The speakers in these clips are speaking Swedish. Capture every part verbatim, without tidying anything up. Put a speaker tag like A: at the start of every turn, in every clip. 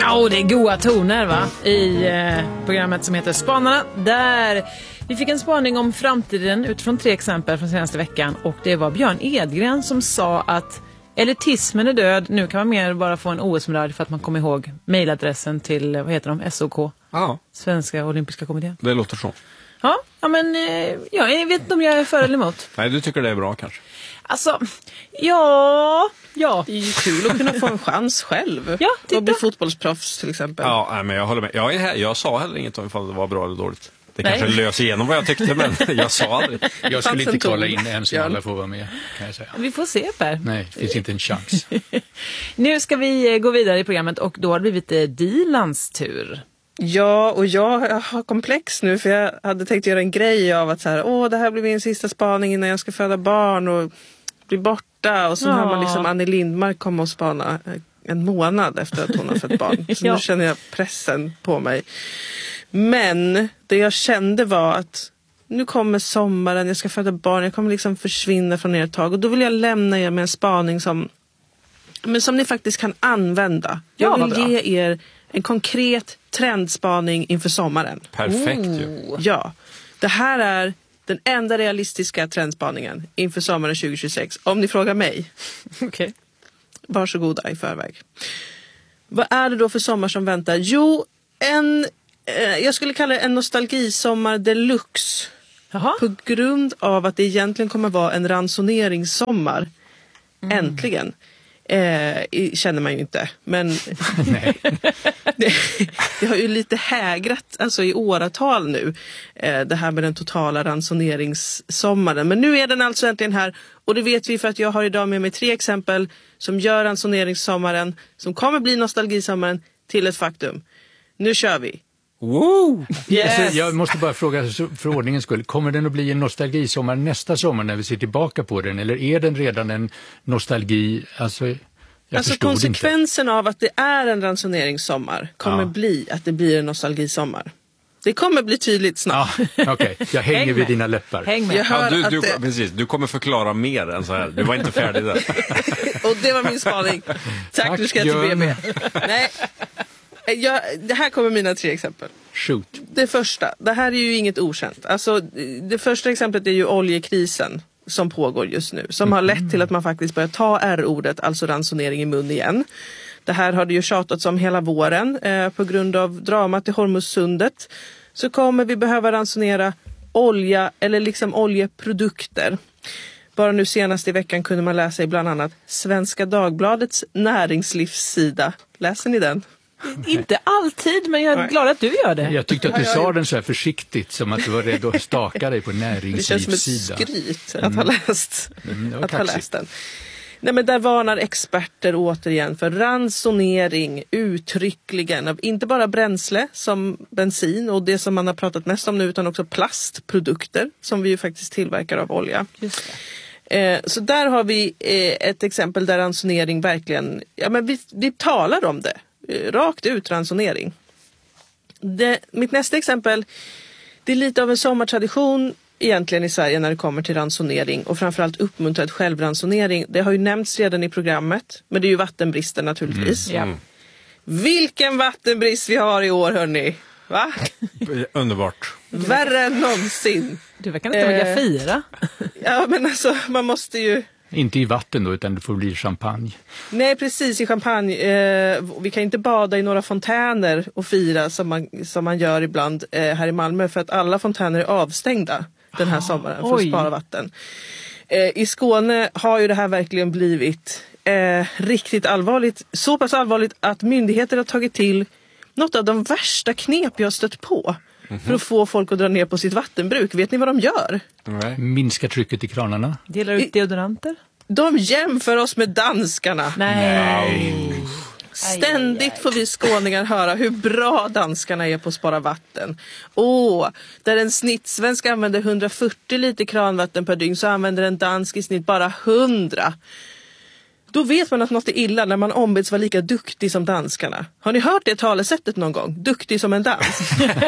A: Ja, det är goda toner va? I eh, programmet som heter Spanarna. Där vi fick en spaning om framtiden utifrån tre exempel från senaste veckan. Och det var Björn Edgren som sa att elitismen är död. Nu kan man mer bara få en O S-medalj för att man kommer ihåg mejladressen till, vad heter de? S O K.
B: Ja.
A: Svenska Olympiska kommittén.
B: Det låter så.
A: Ja, ja men eh, ja, jag vet inte om jag är för eller emot.
B: Nej, du tycker det är bra kanske.
A: Alltså, ja, ja.
C: Det är ju kul att kunna få en chans själv.
A: Ja,
C: och bli fotbollsproffs till exempel.
B: Ja, nej, men jag håller med. Jag, är här, jag sa heller inget om ifall det var bra eller dåligt. Det
A: Nej.
B: kanske lös igenom vad jag tyckte, men jag sa aldrig.
D: Jag skulle inte kolla
C: ton.
D: in en som alla får vara med, kan jag säga.
A: Vi får se, Per.
D: Nej, det finns inte en chans.
A: Nu ska vi gå vidare i programmet och då har det blivit eh, Dilans tur.
C: Ja, och jag har komplex nu för jag hade tänkt göra en grej av att så här, åh, det här blir min sista spaning innan jag ska föda barn och bli borta. Och så
A: Ja.
C: har man liksom Annie Lindmark komma och spana en månad efter att hon har fött barn. Så
A: Ja.
C: nu känner jag pressen på mig. Men det jag kände var att nu kommer sommaren, jag ska föda barn, jag kommer liksom försvinna från er ett tag. Och då vill jag lämna er med en spaning som, men som ni faktiskt kan använda.
A: Ja,
C: Jag
A: vad
C: vill
A: bra.
C: ge er en konkret trendspaning inför sommaren.
B: Perfekt ju.
A: Oh.
C: Ja, det här är den enda realistiska trendspaningen inför sommaren tjugo tjugosex. Om ni frågar mig,
A: Okej.
C: varsågoda i förväg. Vad är det då för sommar som väntar? Jo, en, eh, jag skulle kalla det en nostalgisommar deluxe.
A: Jaha.
C: På grund av att det egentligen kommer vara en ransoneringssommar.
A: Mm.
C: Äntligen. Eh, i- känner man ju inte. Men
D: Nej.
C: det, det har ju lite hägrat alltså i åratal nu. Eh, det här med den totala ransoneringssommaren. Men nu är den alltså äntligen här. Och det vet vi för att jag har idag med mig tre exempel som gör ransoneringssommaren, som kommer bli nostalgisommaren, till ett faktum. Nu kör vi.
B: Wow!
C: Yes.
D: Alltså, jag måste bara fråga så- för ordningens skull, kommer den att bli en nostalgisommar nästa sommar när vi ser tillbaka på den? Eller är den redan en nostalgi? Alltså, jag
C: Alltså
D: förstod inte.
C: konsekvensen av att det är en ransoneringssommar kommer
D: Ja.
C: bli att det blir en nostalgisommar. Det kommer bli tydligt snart.
D: Ja, okej. Jag hänger
A: Häng
D: vid
A: med.
D: dina läppar.
A: Häng med.
C: Jag hör
B: Ja, du,
C: att
B: du,
C: det,
B: precis, du kommer förklara mer än så här. Du var inte färdig där.
C: och det var min spaning. Tack,
D: Tack,
C: nu ska jag till
D: Björn.
C: B B. Nej, jag, det här kommer mina tre exempel.
D: Shoot.
C: Det första, det här är ju inget okänt. Alltså, det första exemplet är ju oljekrisen som pågår just nu. Som har lett till att man faktiskt börjar ta R-ordet, alltså ransonering, i mun igen. Det här har det ju tjatats om hela våren. Eh, på grund av dramat i Hormuzsundet så kommer vi behöva ransonera olja eller liksom oljeprodukter. Bara nu senast i veckan kunde man läsa i bland annat Svenska Dagbladets näringslivssida. Läser ni den?
A: Inte alltid, men jag är
C: Nej.
A: glad att du gör det.
D: Jag tyckte att du sa den så här försiktigt, som att du var rädd att staka dig på
C: Det känns som ett
D: näringslivssida.
C: skryt att ha läst,
D: Mm, det var
C: att ha
D: kaxigt.
C: läst den. Nej, men där varnar experter återigen för ransonering uttryckligen av inte bara bränsle som bensin och det som man har pratat mest om nu, utan också plastprodukter som vi ju faktiskt tillverkar av olja.
A: Just det.
C: Eh, så där har vi eh, ett exempel där ransonering verkligen, ja men vi, vi talar om det, eh, rakt ut ransonering. Det, mitt nästa exempel, det är lite av en sommartradition egentligen i Sverige när det kommer till ransonering och framförallt uppmuntrad självransonering. Det har ju nämnts redan i programmet, men det är ju vattenbristen naturligtvis.
A: Ja.
C: Vilken vattenbrist vi har i år, hörni! Va?
B: Underbart.
C: Värre än någonsin.
A: Du verkar inte vilja
C: Eh.
A: fira.
C: Ja, men alltså man måste ju...
D: Inte i vatten då, utan det får bli champagne.
C: Nej, precis, i champagne. Eh, vi kan inte bada i några fontäner och fira som man, som man gör ibland eh, här i Malmö, för att alla fontäner är avstängda den här sommaren för att
A: oj.
C: spara vatten. Eh, I Skåne har ju det här verkligen blivit eh, riktigt allvarligt. Så pass allvarligt att myndigheter har tagit till något av de värsta knep jag har stött på för att få folk att dra ner på sitt vattenbruk. Vet ni vad de gör?
B: Nej.
D: Minska trycket i kranarna.
A: Delar ut deodoranter?
C: De jämför oss med danskarna.
A: Nej.
C: Ständigt får vi skåningar höra hur bra danskarna är på att spara vatten. Åh, där en snittsvensk använder hundrafyrtio liter kranvatten per dygn så använder en dansk i snitt bara hundra. Då vet man att något är illa när man ombeds vara lika duktig som danskarna. Har ni hört det talesättet någon gång? Duktig som en dansk.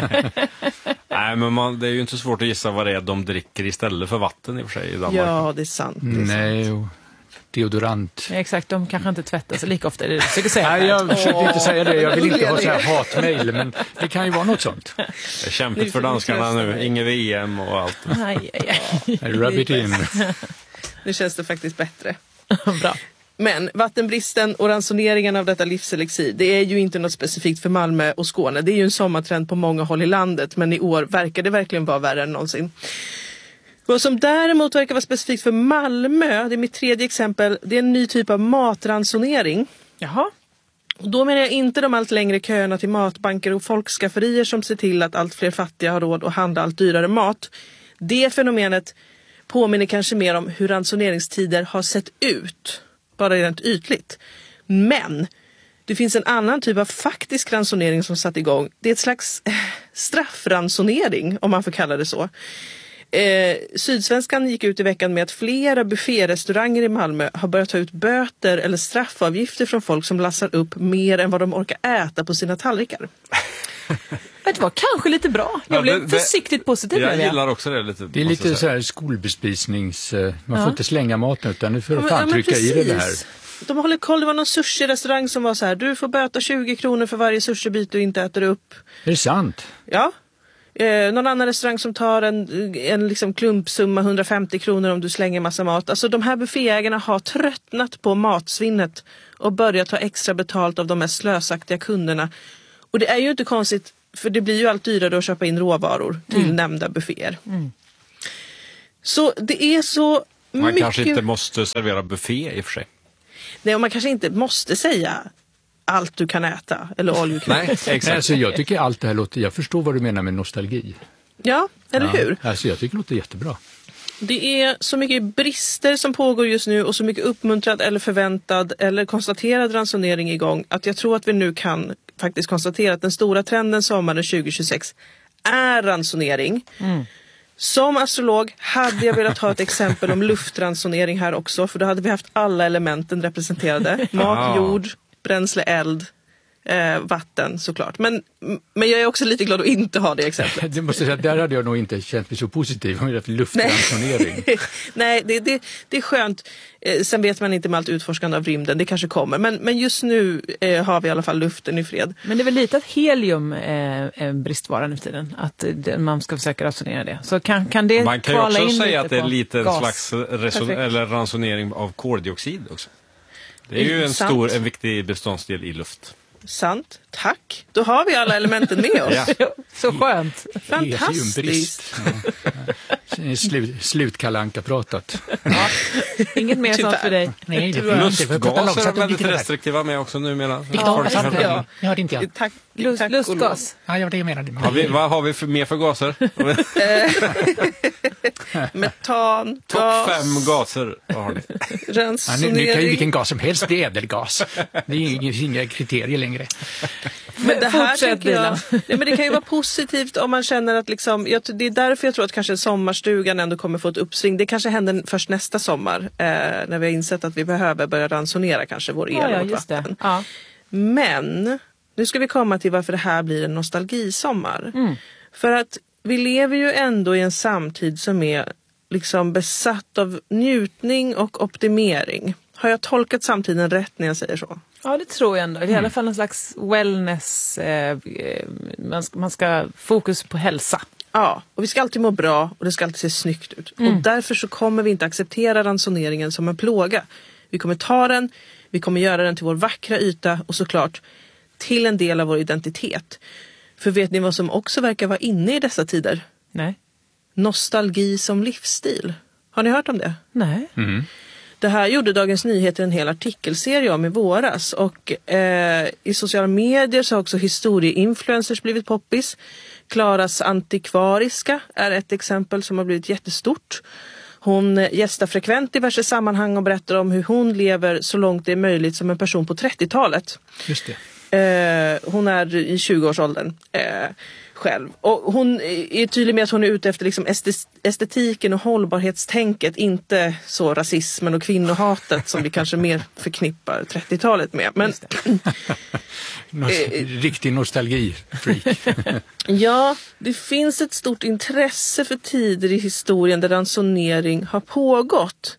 B: Nej, men man, det är ju inte svårt att gissa vad det är de dricker istället för vatten i och för sig i Danmark.
C: Ja, det är sant. Det är sant.
D: Nej, och deodorant.
A: Ja, exakt, de kanske inte tvättar sig lika ofta. Det är det jag försöker säga.
D: Nej, jag försökte inte säga det. Jag vill inte ha så här hatmejl, men det kan ju vara något sånt.
B: Det är kämpigt för danskarna nu. Inget V M och allt.
A: Nej, nej, nej.
D: Rub it in.
C: Nu känns det faktiskt bättre.
A: Bra.
C: Men vattenbristen och ransoneringen av detta livselixir, det är ju inte något specifikt för Malmö och Skåne. Det är ju en sommartrend på många håll i landet, men i år verkar det verkligen vara värre än någonsin. Vad som däremot verkar vara specifikt för Malmö, det är mitt tredje exempel, det är en ny typ av matransonering.
A: Jaha.
C: Och då menar jag inte de allt längre köerna till matbanker och folkskafferier som ser till att allt fler fattiga har råd att handla allt dyrare mat. Det fenomenet påminner kanske mer om hur ransoneringstider har sett ut, bara rent ytligt. Men det finns en annan typ av faktisk ransonering som satt igång. Det är ett slags straffransonering, om man får kalla det så. Eh, Sydsvenskan gick ut i veckan med att flera bufférestauranger i Malmö har börjat ta ut böter eller straffavgifter från folk som lassar upp mer än vad de orkar äta på sina tallrikar.
A: Det var kanske lite bra. Jag
B: Ja,
A: blev
B: det- det-
A: försiktigt positiv.
B: Jag
A: blev jag.
B: gillar också det lite.
D: Det är
B: måste jag
D: lite
B: säga.
D: så här skolbespisnings... eh, Man
A: Ja.
D: får inte slänga maten utan nu får
C: Ja,
D: du
C: men-
D: fan
C: ja, men
D: trycka i det
C: precis.
D: här.
C: De håller koll, det var någon sushi-restaurang som var så här: du får böta tjugo kronor för varje sushibit du inte äter upp.
D: Är det sant?
C: Ja. Eh, någon annan restaurang som tar en, en liksom klumpsumma hundrafemtio kronor om du slänger massa mat. Alltså de här bufféägarna har tröttnat på matsvinnet och börjat ta extra betalt av de mest slösaktiga kunderna. Och det är ju inte konstigt, för det blir ju allt dyrare att köpa in råvaror till
A: Mm.
C: nämnda bufféer. Mm. Så det är så
B: Man
C: mycket...
B: kanske inte måste servera buffé i och för sig.
C: Nej, och man kanske inte måste säga allt du kan äta eller all you can.
B: Nej, exakt.
D: Nej, alltså, jag tycker allt det här låter... Jag förstår vad du menar med nostalgi.
C: Ja, eller
D: Ja.
C: hur?
D: Alltså, jag tycker det låter jättebra.
C: Det är så mycket brister som pågår just nu och så mycket uppmuntrad eller förväntad eller konstaterad ransonering igång att jag tror att vi nu kan faktiskt konstatera att den stora trenden sommaren tjugo tjugosex är ransonering.
A: Mm.
C: Som astrolog hade jag velat ha ett exempel om luftransonering här också, för då hade vi haft alla elementen representerade. Mat,
B: Ah.
C: jord, bränsle, eld, eh, vatten såklart. Men, men jag är också lite glad att inte ha det exemplet.
D: Det måste jag säga, där hade jag nog inte känt mig så positiv om jag hade luftransonering.
C: Nej, det, det, det är skönt. Eh, sen vet man inte med allt utforskande av rymden, det kanske kommer. Men, men just nu eh, har vi i alla fall luften i fred.
A: Men det är väl lite att helium är en bristvara nu för tiden. Att det, man ska försöka ransonera det. Så kan, kan det
B: Man kan ju
A: kvala
B: också
A: in
B: säga
A: lite
B: att det är
A: på
B: lite en
A: gas?
B: slags reson-
C: Perfekt.
B: eller ransonering av koldioxid också. Det är ju en
C: Sant.
B: stor, en viktig beståndsdel i luft.
C: Sant, tack. Då har vi alla elementen med oss.
B: Ja.
A: Så skönt.
C: Fantastiskt.
D: Heliumbrist. Ja. Slut, Slut-Kalle pratat.
A: Ja. Inget mer sånt för dig.
D: Nej, det
B: Lustgas är väldigt restriktiva med också numera.
A: Ja,
B: Folk som-
C: ja.
D: Det hörde inte jag.
C: Tack,
A: Lust,
C: tack och
A: lustgas.
D: Ja, det var det jag menade.
B: Har vi, vad har vi för, mer för gaser?
C: lov. Metan,
B: Topp
C: gas,
B: fem gaser. Vad har ni?
D: Ja, nu, nu kan ju
C: ransonering.
D: vilken gas som helst bli ädelgas. Det är inga, inga kriterier längre.
C: Men det här
A: Fortsätt,
C: tänker jag,
A: Dilan.
C: ja, men det kan ju vara positivt om man känner att liksom, jag, det är därför jag tror att kanske sommarstugan ändå kommer få ett uppsving. Det kanske händer först nästa sommar eh, när vi har insett att vi behöver börja ransonera kanske vår el
A: Ja, ja,
C: och
A: just det.
C: vatten.
A: Ja.
C: Men nu ska vi komma till varför det här blir en nostalgisommar.
A: Mm.
C: För att vi lever ju ändå i en samtid som är liksom besatt av njutning och optimering. Har jag tolkat samtiden rätt när jag säger så?
A: Ja, det tror jag ändå. Det är i alla fall en slags wellness. Eh, man, ska, man ska fokus på hälsa.
C: Ja, och vi ska alltid må bra och det ska alltid se snyggt ut. Och därför så kommer vi inte acceptera ransoneringen som en plåga. Vi kommer ta den, vi kommer göra den till vår vackra yta och såklart till en del av vår identitet. För vet ni vad som också verkar vara inne i dessa tider?
A: Nej.
C: Nostalgi som livsstil. Har ni hört om det?
A: Nej.
C: Det här gjorde Dagens Nyheter en hel artikelserie om i våras och eh, i sociala medier så har också historieinfluencers blivit poppis. Klaras antikvariska är ett exempel som har blivit jättestort. Hon gästar frekvent i diverse sammanhang och berättar om hur hon lever så långt det är möjligt som en person på trettiotalet.
D: Just det.
C: Eh, hon är i tjugoårsåldern eh, själv. Och hon är tydlig med att hon är ute efter liksom estes- estetiken och hållbarhetstänket. Inte så rasismen och kvinnohatet som vi kanske mer förknippar trettiotalet med. Men
D: Nos- riktig nostalgi-freak.
C: ja, det finns ett stort intresse för tider i historien där ransonering har pågått.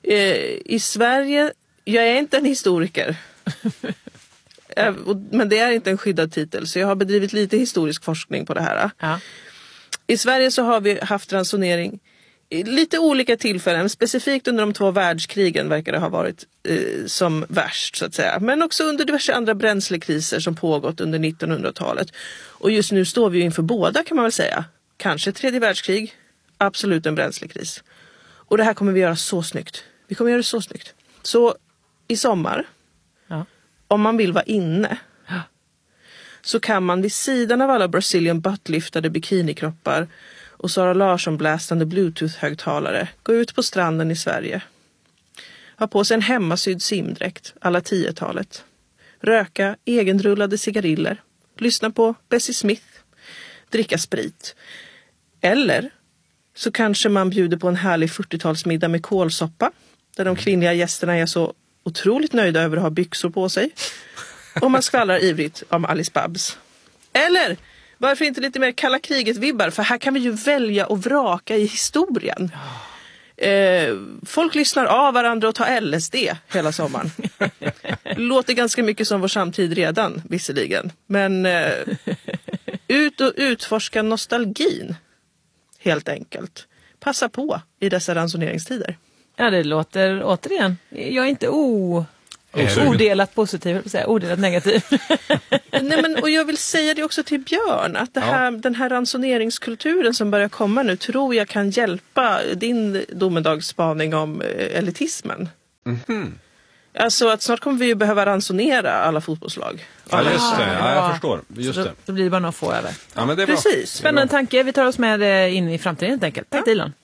C: Eh, I Sverige, jag är inte en historiker. eh, och, men det är inte en skyddad titel, så jag har bedrivit lite historisk forskning på det här.
A: Ja.
C: I Sverige så har vi haft ransonering i lite olika tillfällen. Specifikt under de två världskrigen verkar det ha varit eh, som värst så att säga. Men också under diverse andra bränslekriser som pågått under nittonhundratalet. Och just nu står vi ju inför båda kan man väl säga. Kanske tredje världskrig, absolut en bränslekris. Och det här kommer vi göra så snyggt. Vi kommer göra det så snyggt. Så i sommar,
A: Ja.
C: om man vill vara inne,
A: Ja.
C: så kan man vid sidan av alla Brazilian butt-lyftade bikinikroppar och Sara Larsson-blästande bluetooth-högtalare gå ut på stranden i Sverige. Ha på sig en hemmasydd simdräkt alla tiotalet. Röka egenrullade cigariller. Lyssna på Bessie Smith. Dricka sprit. Eller så kanske man bjuder på en härlig fyrtiotalsmiddag med kålsoppa. Där de kvinnliga gästerna är så otroligt nöjda över att ha byxor på sig. Och man skvallrar ivrigt om Alice Babs. Eller varför inte lite mer kalla kriget-vibbar? För här kan vi ju välja och vraka i historien. Eh, folk lyssnar av varandra och tar L S D hela sommaren. Låter ganska mycket som vår samtid redan, visserligen. Men eh, ut och utforska nostalgin, helt enkelt. Passa på i dessa ransoneringstider.
A: Ja, det låter återigen. Jag är inte o...
D: Är du-
A: odelat positiv, jag vill säga, odelat negativ.
C: Nej, men, och jag vill säga det också till Björn, att det här, den här ransoneringskulturen som börjar komma nu tror jag kan hjälpa din domedagsspaning om eh, elitismen.
B: Mhm.
C: Alltså att snart kommer vi ju behöva ransonera alla fotbollslag.
B: Ja, just det. Ja, jag
A: Ja.
B: förstår. Just
A: Så
B: det.
A: då, då blir det bara några få över.
B: Ja, men det är bra.
C: Precis.
A: Spännande tanke, vi tar oss med det in i framtiden helt enkelt. Tack Dilan.